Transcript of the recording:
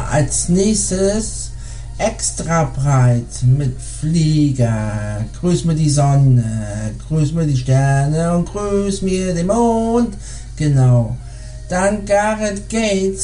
als nächstes extra breit mit Flieger. Grüß mir die Sonne, grüß mir die Sterne und grüß mir den Mond. Genau. Dann Gareth Gates